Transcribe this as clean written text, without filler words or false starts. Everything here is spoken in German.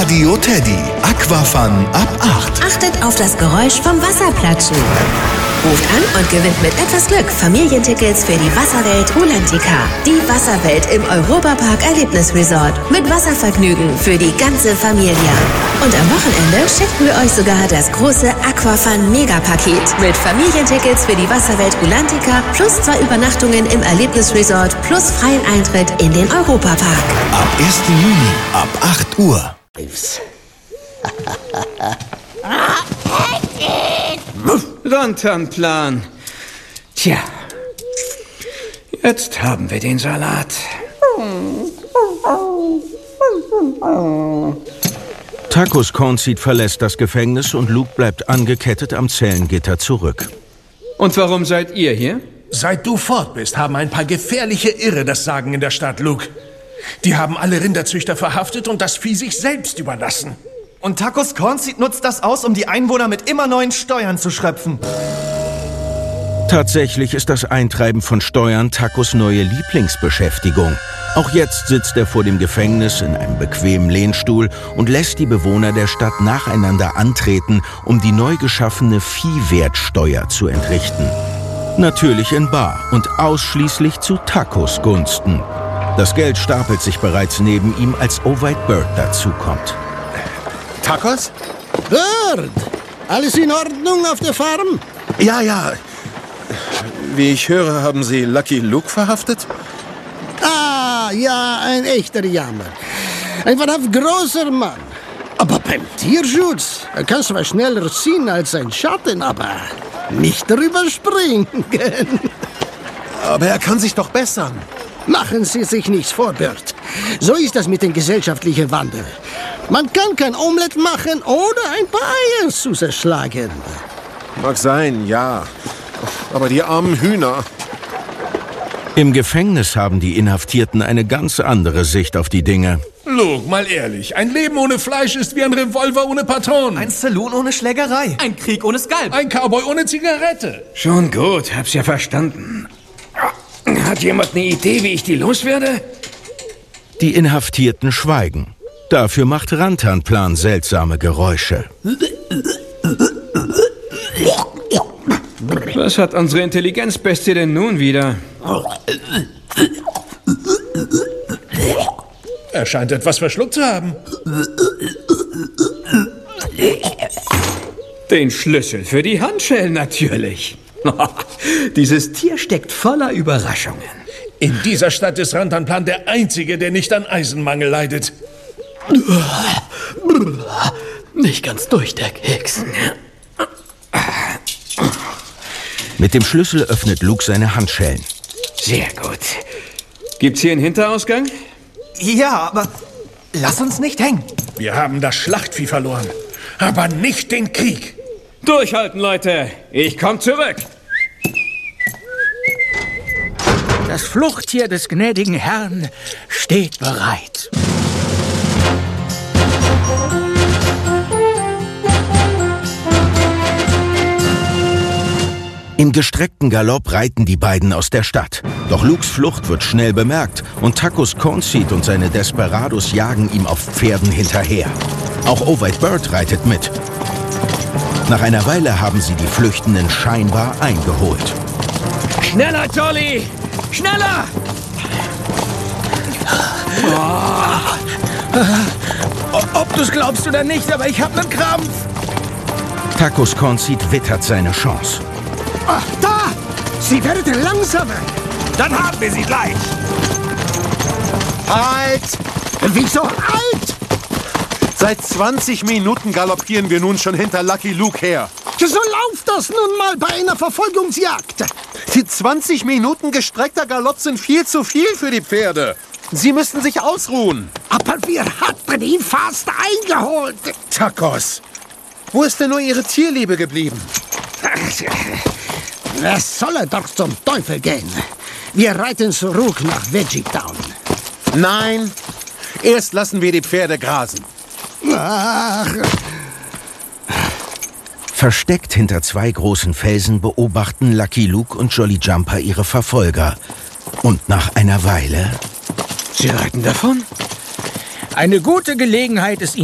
Radio Teddy. Aquafun ab 8. Achtet auf das Geräusch vom Wasserplatschen. Ruft an und gewinnt mit etwas Glück Familientickets für die Wasserwelt Rulantica. Die Wasserwelt im Europapark Erlebnisresort. Mit Wasservergnügen für die ganze Familie. Und am Wochenende schicken wir euch sogar das große Aquafun Megapaket. Mit Familientickets für die Wasserwelt Rulantica plus 2 Übernachtungen im Erlebnisresort plus freien Eintritt in den Europapark. Ab 1. Juni ab 8 Uhr. Rantanplan. Tja, jetzt haben wir den Salat. Tacos Cornseed verlässt das Gefängnis und Luke bleibt angekettet am Zellengitter zurück. Und warum seid ihr hier? Seit du fort bist, haben ein paar gefährliche Irre das Sagen in der Stadt, Luke. Die haben alle Rinderzüchter verhaftet und das Vieh sich selbst überlassen. Und Tacos Cornseed nutzt das aus, um die Einwohner mit immer neuen Steuern zu schröpfen. Tatsächlich ist das Eintreiben von Steuern Tacos neue Lieblingsbeschäftigung. Auch jetzt sitzt er vor dem Gefängnis in einem bequemen Lehnstuhl und lässt die Bewohner der Stadt nacheinander antreten, um die neu geschaffene Viehwertsteuer zu entrichten. Natürlich in bar und ausschließlich zu Tacos Gunsten. Das Geld stapelt sich bereits neben ihm, als White Bird dazukommt. Tacos? Bird! Alles in Ordnung auf der Farm? Ja. Wie ich höre, haben Sie Lucky Luke verhaftet? Ah, ja, ein echter Jammer. Ein wahrhaft großer Mann. Aber beim Tierschutz, er kann zwar schneller ziehen als ein Schatten, aber nicht drüber springen. Aber er kann sich doch bessern. Machen Sie sich nichts vor, Bird. So ist das mit dem gesellschaftlichen Wandel. Man kann kein Omelett machen, ohne ein paar Eier zu zerschlagen. Mag sein, ja. Aber die armen Hühner. Im Gefängnis haben die Inhaftierten eine ganz andere Sicht auf die Dinge. Luke, mal ehrlich, ein Leben ohne Fleisch ist wie ein Revolver ohne Patronen. Ein Saloon ohne Schlägerei. Ein Krieg ohne Skalp. Ein Cowboy ohne Zigarette. Schon gut, hab's ja verstanden. Hat jemand eine Idee, wie ich die loswerde? Die Inhaftierten schweigen. Dafür macht Rantanplan seltsame Geräusche. Was hat unsere Intelligenzbestie denn nun wieder? Er scheint etwas verschluckt zu haben. Den Schlüssel für die Handschellen natürlich. Dieses Tier steckt voller Überraschungen. In dieser Stadt ist Rantanplan der Einzige, der nicht an Eisenmangel leidet. Nicht ganz durch, der Keks. Mit dem Schlüssel öffnet Luke seine Handschellen. Sehr gut. Gibt's hier einen Hinterausgang? Ja, aber lass uns nicht hängen. Wir haben das Schlachtvieh verloren, aber nicht den Krieg. Durchhalten, Leute. Ich komm zurück. Das Fluchttier des gnädigen Herrn steht bereit. Im gestreckten Galopp reiten die beiden aus der Stadt. Doch Lukes Flucht wird schnell bemerkt und Tacos Cornseed und seine Desperados jagen ihm auf Pferden hinterher. Auch White Bird reitet mit. Nach einer Weile haben sie die Flüchtenden scheinbar eingeholt. Schneller, Jolly! Schneller! Ob du's glaubst oder nicht, aber ich hab nen Krampf. Tacos Cornseed wittert seine Chance. Ach, da! Sie werden langsamer. Dann haben wir sie gleich. Halt! Wieso alt? Seit 20 Minuten galoppieren wir nun schon hinter Lucky Luke her. So läuft das nun mal bei einer Verfolgungsjagd. Die 20 Minuten gestreckter Galopp sind viel zu viel für die Pferde. Sie müssten sich ausruhen. Aber wir hatten ihn fast eingeholt. Tacos, wo ist denn nur Ihre Tierliebe geblieben? Es solle doch zum Teufel gehen. Wir reiten zurück nach Veggie-Town. Nein, erst lassen wir die Pferde grasen. Ach. Versteckt hinter 2 großen Felsen beobachten Lucky Luke und Jolly Jumper ihre Verfolger. Und nach einer Weile... Sie reiten davon? Eine gute Gelegenheit, es